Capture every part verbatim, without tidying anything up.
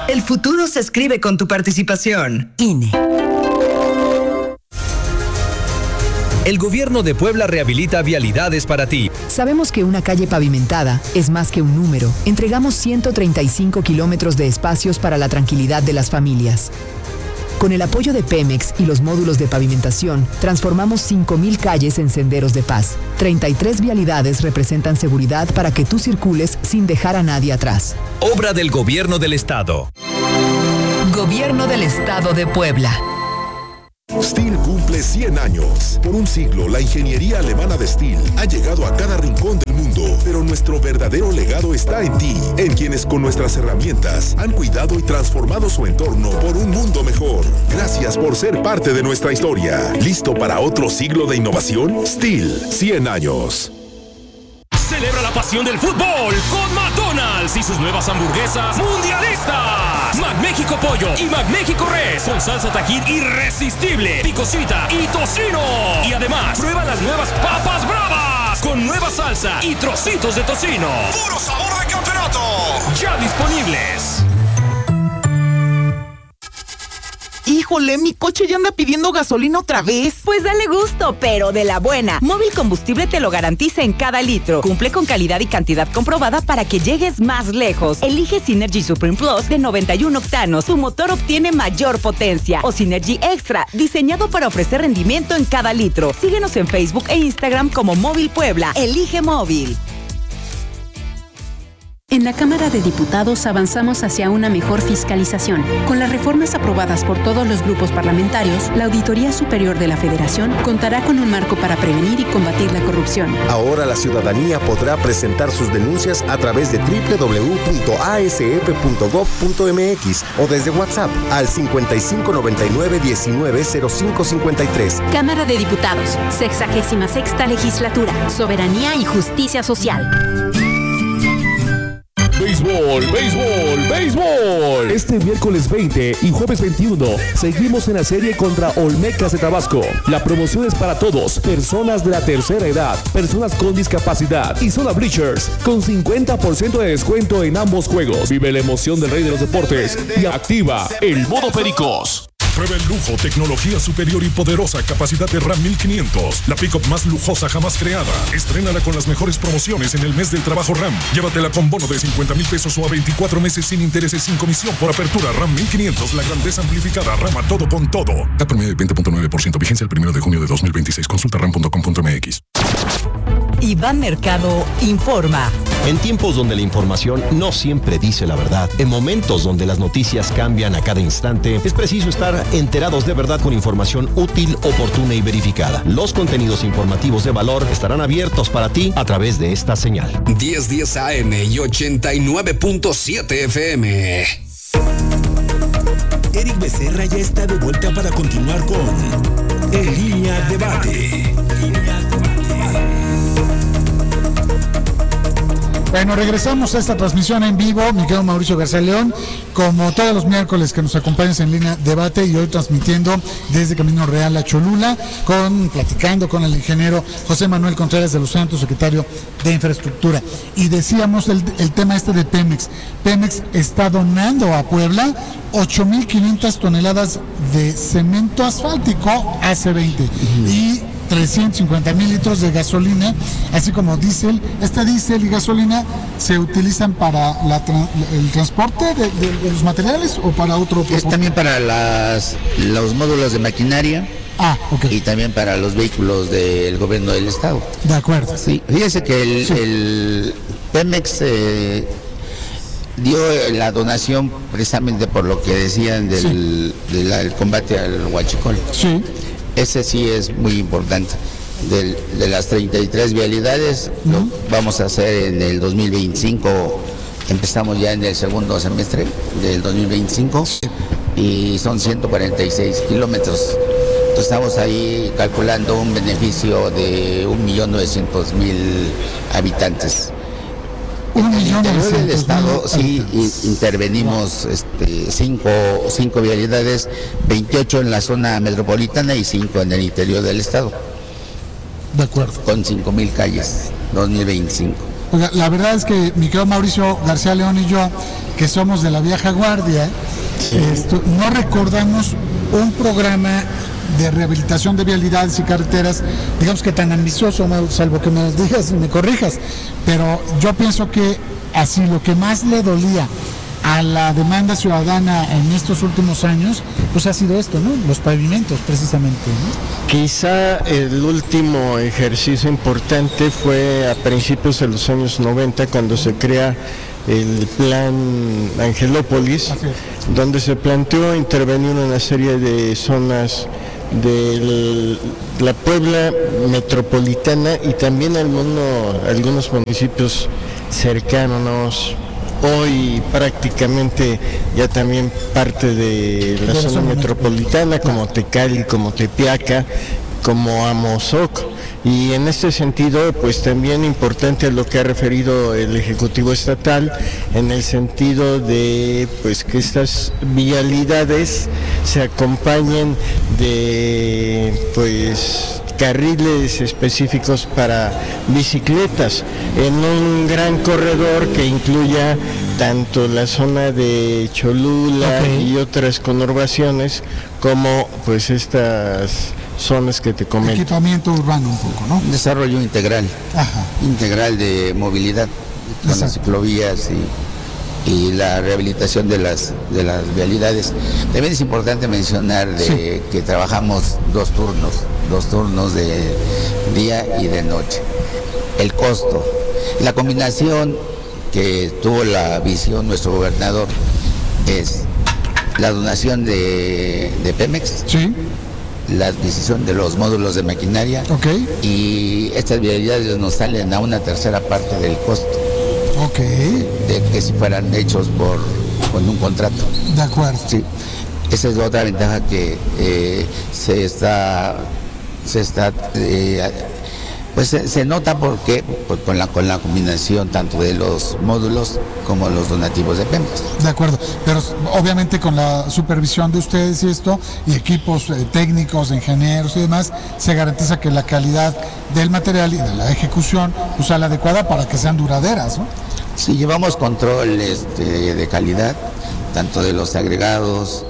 El futuro se escribe con tu participación. I N E. El gobierno de Puebla rehabilita vialidades para ti. Sabemos que una calle pavimentada es más que un número. Entregamos ciento treinta y cinco kilómetros de espacios para la tranquilidad de las familias. Con el apoyo de Pemex y los módulos de pavimentación, transformamos cinco mil calles en senderos de paz. treinta y tres vialidades representan seguridad para que tú circules sin dejar a nadie atrás. Obra del Gobierno del Estado. Gobierno del Estado de Puebla. STIHL cumple cien años. Por un siglo, la ingeniería alemana de STIHL ha llegado a cada rincón del mundo, pero nuestro verdadero legado está en ti, en quienes con nuestras herramientas han cuidado y transformado su entorno por un mundo mejor. Gracias por ser parte de nuestra historia. ¿Listo para otro siglo de innovación? STIHL, cien años. Celebra la pasión del fútbol con McDonald's y sus nuevas hamburguesas mundialistas. McMéxico Pollo y McMéxico Res con salsa Tajín irresistible, picosita y tocino. Y además, prueba las nuevas papas bravas con nueva salsa y trocitos de tocino. ¡Puro sabor de campeonato! Ya disponibles. Híjole, mi coche ya anda pidiendo gasolina otra vez. Pues dale gusto, pero de la buena. Móvil Combustible te lo garantiza en cada litro. Cumple con calidad y cantidad comprobada para que llegues más lejos. Elige Synergy Supreme Plus de noventa y uno octanos. Tu motor obtiene mayor potencia. O Synergy Extra, diseñado para ofrecer rendimiento en cada litro. Síguenos en Facebook e Instagram como Móvil Puebla. Elige Móvil. En la Cámara de Diputados avanzamos hacia una mejor fiscalización. Con las reformas aprobadas por todos los grupos parlamentarios, la Auditoría Superior de la Federación contará con un marco para prevenir y combatir la corrupción. Ahora la ciudadanía podrá presentar sus denuncias a través de doble u doble u doble u punto a s f punto gob punto m x o desde WhatsApp al cincuenta y cinco noventa y nueve diecinueve cero cinco cincuenta y tres. Cámara de Diputados, sexagésima sexta legislatura, soberanía y justicia social. Béisbol, béisbol, béisbol. Este miércoles veinte y jueves veintiuno seguimos en la serie contra Olmecas de Tabasco. La promoción es para todos, personas de la tercera edad, personas con discapacidad y zona bleachers, con cincuenta por ciento de descuento en ambos juegos. Vive la emoción del rey de los deportes y activa el modo Pericos. Prueba el lujo, tecnología superior y poderosa capacidad de RAM mil quinientos. La pick-up más lujosa jamás creada. Estrénala con las mejores promociones en el mes del trabajo RAM. Llévatela con bono de cincuenta mil pesos o a veinticuatro meses sin intereses sin comisión por apertura. RAM mil quinientos, la grandeza amplificada. RAM a todo con todo. Cat promedio de veinte punto nueve por ciento. Vigencia el primero de junio de dos mil veintiséis. Consulta ram punto com punto m x. Iván Mercado informa. En tiempos donde la información no siempre dice la verdad, en momentos donde las noticias cambian a cada instante, es preciso estar enterados de verdad con información útil, oportuna y verificada. Los contenidos informativos de valor estarán abiertos para ti a través de esta señal. diez diez A M y ochenta y nueve punto siete F M. Eric Becerra ya está de vuelta para continuar con En Línea Debate. Bueno, regresamos a esta transmisión en vivo, mi querido Mauricio García León, como todos los miércoles que nos acompañas en Línea Debate, y hoy transmitiendo desde Camino Real a Cholula, con platicando con el ingeniero José Manuel Contreras de los Santos, secretario de Infraestructura. Y decíamos el, el tema este de Pemex. Pemex está donando a Puebla ocho mil quinientas toneladas de cemento asfáltico A C veinte uh-huh. y trescientos cincuenta mil litros de gasolina, así como diésel. Este diésel y gasolina se utilizan para la tra- el transporte de, de, de los materiales o para otro propósito. Es también para las, los módulos de maquinaria. Ah, okay. Y también para los vehículos del gobierno del estado. De acuerdo. Sí, fíjese que el, sí. el Pemex eh, dio la donación precisamente por lo que decían del, sí. del, del combate al huachicol. Sí. Ese sí es muy importante. De, de las treinta y tres vialidades, uh-huh. lo vamos a hacer en el dos mil veinticinco, empezamos ya en el segundo semestre del dos mil veinticinco, y son ciento cuarenta y seis kilómetros. Entonces estamos ahí calculando un beneficio de un millón novecientos mil habitantes. En el interior del estado sí intervenimos este, cinco, cinco vialidades, veintiocho en la zona metropolitana y cinco en el interior del estado. De acuerdo. Con cinco mil calles, dos mil veinticinco. Oiga, la verdad es que mi querido Mauricio García León y yo, que somos de la vieja guardia, sí. esto, no recordamos un programa de rehabilitación de vialidades y carreteras, digamos que tan ambicioso, salvo que me digas y me corrijas, pero yo pienso que así lo que más le dolía a la demanda ciudadana en estos últimos años, pues ha sido esto, ¿no? Los pavimentos, precisamente, ¿no? Quizá el último ejercicio importante fue a principios de los años noventa, cuando se crea el plan Angelópolis, donde se planteó intervenir en una serie de zonas de la Puebla metropolitana y también algunos, algunos municipios cercanos. Hoy prácticamente ya también parte de la zona metropolitana, como Tecali, como Tepeaca, como Amozoc, y en este sentido pues también importante lo que ha referido el Ejecutivo Estatal, en el sentido de pues que estas vialidades se acompañen de pues carriles específicos para bicicletas en un gran corredor que incluya tanto la zona de Cholula okay. y otras conurbaciones como pues estas zonas que te comento. Equipamiento urbano un poco, ¿no? Desarrollo integral, Ajá. integral de movilidad con Exacto. las ciclovías y, y la rehabilitación de las de las vialidades. También es importante mencionar de sí. que trabajamos dos turnos, dos turnos de día y de noche. El costo, la combinación que tuvo la visión nuestro gobernador es la donación de, de Pemex. Sí. La adquisición de los módulos de maquinaria okay. y estas vialidades nos salen a una tercera parte del costo okay. de que si fueran hechos por con un contrato. De acuerdo. Sí. Esa es la otra ventaja que eh, se está se está eh, pues se, se nota porque pues, con la con la combinación tanto de los módulos como los donativos de Pemex. De acuerdo, pero obviamente con la supervisión de ustedes y esto, y equipos eh, técnicos, ingenieros y demás, se garantiza que la calidad del material y de la ejecución pues, sea la adecuada para que sean duraderas, ¿no? Sí, llevamos control este, de calidad, tanto de los agregados,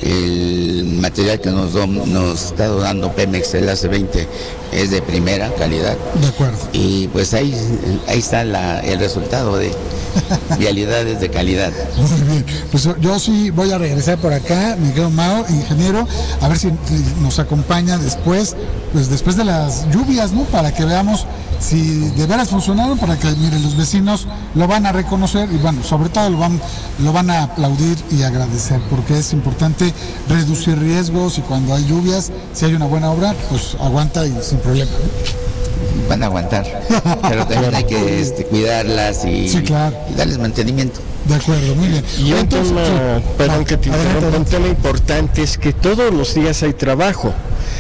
el material que nos, do, nos está dando Pemex, el A C veinte, es de primera calidad. De acuerdo. Y pues ahí, ahí está la, el resultado de vialidades de calidad. Muy bien, pues yo sí voy a regresar por acá, mi querido Mao, ingeniero, a ver si nos acompaña después, pues después de las lluvias, ¿no? Para que veamos si de veras funcionaron, para que, miren, los vecinos lo van a reconocer y bueno, sobre todo lo van, lo van a aplaudir y agradecer, porque es importante reducir riesgos y cuando hay lluvias, si hay una buena obra, pues aguanta y sin problema, ¿no? Van a aguantar, pero también hay que este, cuidarlas y, sí, claro. y darles mantenimiento. De acuerdo, muy bien. Y un Entonces, tema, sí, perdón que te adelante, interrumpa, un tema importante es que todos los días hay trabajo.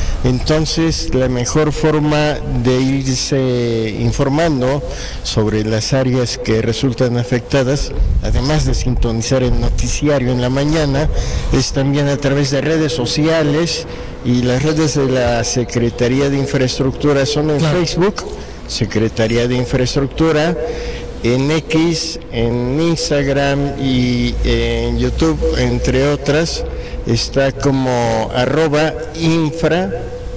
Entonces, la mejor forma de irse informando sobre las áreas que resultan afectadas, además de sintonizar el noticiario en la mañana, es también a través de redes sociales, y las redes de la Secretaría de Infraestructura son en claro. Facebook, Secretaría de Infraestructura, en X, en Instagram y en YouTube, entre otras. Está como arroba infra,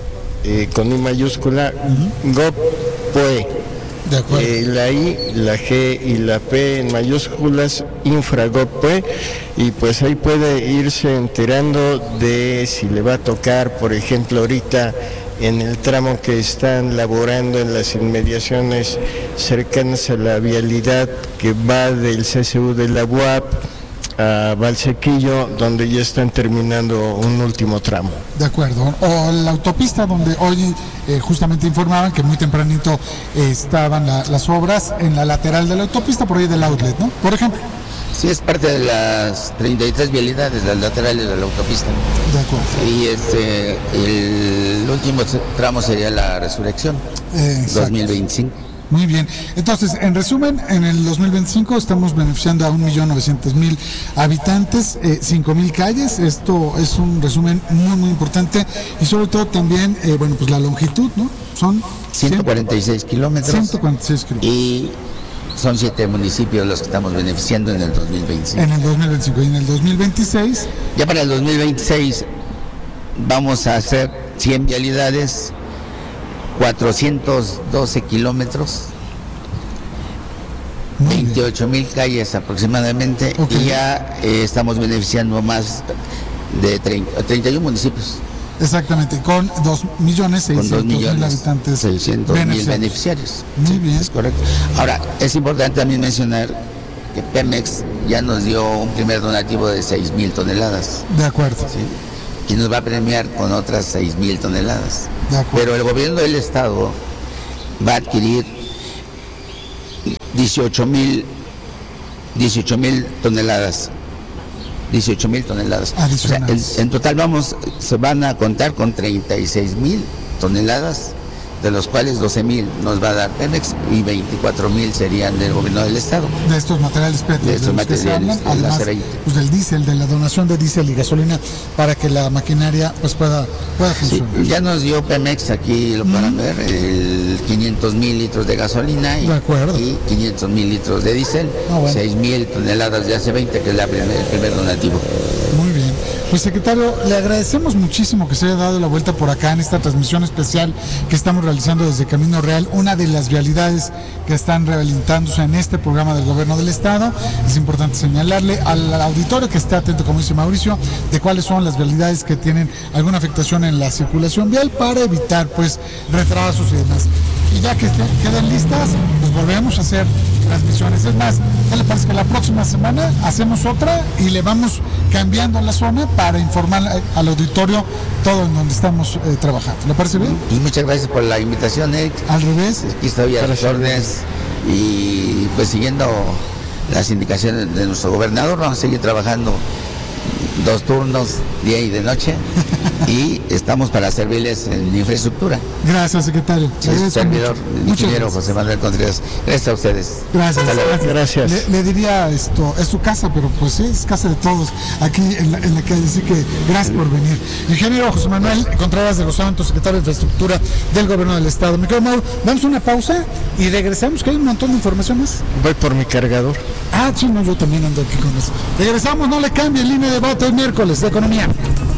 eh, con I mayúscula, uh-huh. gov.pue. De acuerdo. Eh, la I, la G y la P en mayúsculas, infra.gov.pue, y pues ahí puede irse enterando de si le va a tocar, por ejemplo, ahorita en el tramo que están laborando en las inmediaciones cercanas a la vialidad que va del C C U de la U A P a Valsequillo, donde ya están terminando un último tramo. De acuerdo. O la autopista donde hoy eh, justamente informaban que muy tempranito eh, estaban la, las obras en la lateral de la autopista, por ahí del outlet, ¿no? Por ejemplo. Sí, es parte de las treinta y tres vialidades, las laterales de la autopista. De acuerdo. Y este, el último tramo sería la Resurrección, eh, dos mil veinticinco. Muy bien. Entonces, en resumen, en el dos mil veinticinco estamos beneficiando a un millón novecientos mil habitantes, eh, cinco mil calles. Esto es un resumen muy, muy importante. Y sobre todo también, eh, bueno, pues la longitud, ¿no? Son ciento cuarenta y seis kilómetros. ciento cuarenta y seis kilómetros. Y son siete municipios los que estamos beneficiando en el dos mil veinticinco. En el dos mil veinticinco y en el dos mil veintiséis. Ya para el dos mil veintiséis vamos a hacer cien vialidades, cuatrocientos doce kilómetros, veintiocho mil calles aproximadamente, okay. Y ya eh, estamos beneficiando más de treinta, treinta y uno municipios. Exactamente, con dos millones seiscientos mil habitantes. seiscientos mil beneficiarios. Muy sí, bien. Es correcto. Ahora, es importante también mencionar que Pemex ya nos dio un primer donativo de seis mil toneladas. De acuerdo. ¿Sí? Y nos va a premiar con otras seis mil toneladas. De acuerdo. Pero el gobierno del estado va a adquirir dieciocho mil toneladas. dieciocho mil toneladas. O sea, en, en total vamos, se van a contar con treinta y seis mil toneladas, de los cuales doce mil nos va a dar Pemex y veinticuatro mil serían del gobierno del estado. De estos materiales pétricos. De estos materiales, hablan, además, pues, del diésel, de la donación de diésel y gasolina para que la maquinaria pues pueda, pueda funcionar. Sí, ya nos dio Pemex, aquí lo podrán ver, el quinientos mil litros de gasolina y, y quinientos mil litros de diésel, ah, bueno. seis mil toneladas de A C veinte, que es la primer, el primer donativo. Muy bien. Pues secretario, le agradecemos muchísimo que se haya dado la vuelta por acá en esta transmisión especial que estamos realizando desde Camino Real, una de las vialidades que están rehabilitándose en este programa del gobierno del estado. Es importante señalarle al auditorio que esté atento, como dice Mauricio, de cuáles son las vialidades que tienen alguna afectación en la circulación vial para evitar pues retrasos y demás. Y ya que estén, queden listas, pues volvemos a hacer transmisiones. Es más, ¿qué le parece que la próxima semana hacemos otra y le vamos cambiando la zona para informar al auditorio todo en donde estamos eh, trabajando? ¿Le parece bien? Y muchas gracias por la invitación, Eric. Al revés. Aquí estoy a las órdenes y pues siguiendo las indicaciones de nuestro gobernador, vamos a seguir trabajando dos turnos, día y de noche, y estamos para servirles en infraestructura. Gracias, secretario. Sí, servidor, el ingeniero José Manuel Contreras. Gracias a ustedes. Gracias. Gracias. gracias. Le, le diría esto, es su casa, pero pues sí, es casa de todos aquí en la, en la calle, así que gracias por venir. Ingeniero José Manuel Contreras de los Santos, secretario de Infraestructura del Gobierno del Estado. Mi querido Mauro, damos una pausa y regresamos, que hay un montón de información más. Voy por mi cargador. Ah, sí, no, yo también ando aquí con eso. Regresamos, no le cambie, línea de debate el miércoles de economía.